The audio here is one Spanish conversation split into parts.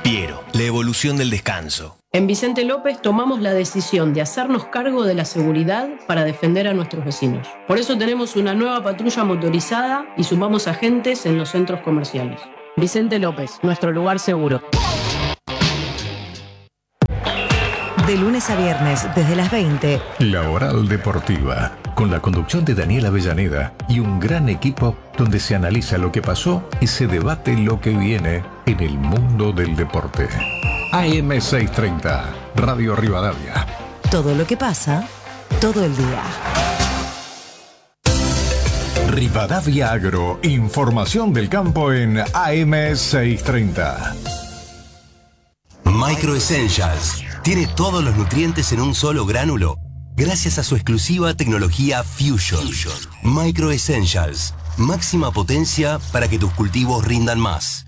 Piero, la evolución del descanso. En Vicente López tomamos la decisión de hacernos cargo de la seguridad para defender a nuestros vecinos. Por eso tenemos una nueva patrulla motorizada y sumamos agentes en los centros comerciales. Vicente López, nuestro lugar seguro. De lunes a viernes, desde las 20. La Oral Deportiva, con la conducción de Daniel Avellaneda y un gran equipo donde se analiza lo que pasó y se debate lo que viene en el mundo del deporte. AM 630, Radio Rivadavia. Todo lo que pasa, todo el día. Rivadavia Agro, información del campo en AM 630. Micro Essentials tiene todos los nutrientes en un solo gránulo gracias a su exclusiva tecnología Fusion. Micro Essentials, máxima potencia para que tus cultivos rindan más.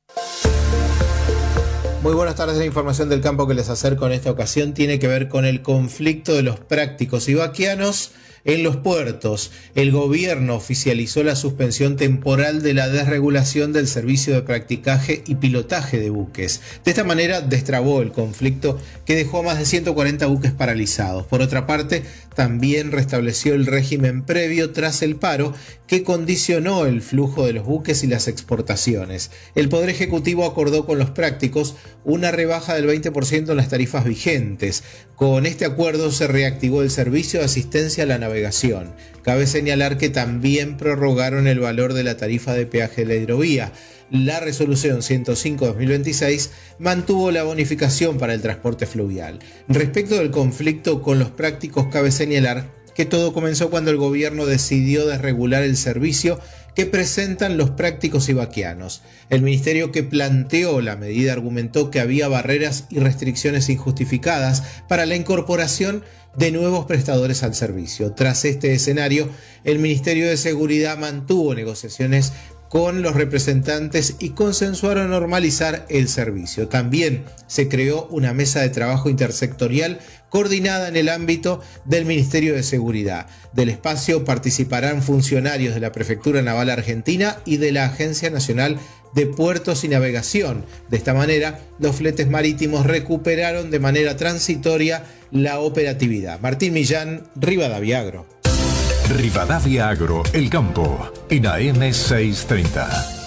Muy buenas tardes. La información del campo que les acerco en esta ocasión tiene que ver con el conflicto de los prácticos ibaquianos en los puertos. El gobierno oficializó la suspensión temporal de la desregulación del servicio de practicaje y pilotaje de buques. De esta manera destrabó el conflicto que dejó a más de 140 buques paralizados. Por otra parte, también restableció el régimen previo tras el paro que condicionó el flujo de los buques y las exportaciones. El Poder Ejecutivo acordó con los prácticos una rebaja del 20% en las tarifas vigentes. Con este acuerdo se reactivó el servicio de asistencia a la navegación. Cabe señalar que también prorrogaron el valor de la tarifa de peaje de la hidrovía. La resolución 105/2026 mantuvo la bonificación para el transporte fluvial. Respecto del conflicto con los prácticos, cabe señalar que todo comenzó cuando el gobierno decidió desregular el servicio que presentan los prácticos ibaquianos. El ministerio que planteó la medida argumentó que había barreras y restricciones injustificadas para la incorporación de nuevos prestadores al servicio. Tras este escenario, el Ministerio de Seguridad mantuvo negociaciones con los representantes y consensuaron normalizar el servicio. También se creó una mesa de trabajo intersectorial coordinada en el ámbito del Ministerio de Seguridad. Del espacio participarán funcionarios de la Prefectura Naval Argentina y de la Agencia Nacional de Puertos y Navegación. De esta manera, los fletes marítimos recuperaron de manera transitoria la operatividad. Martín Millán, Rivadavia Agro. Rivadavia Agro, el campo, en AM 630.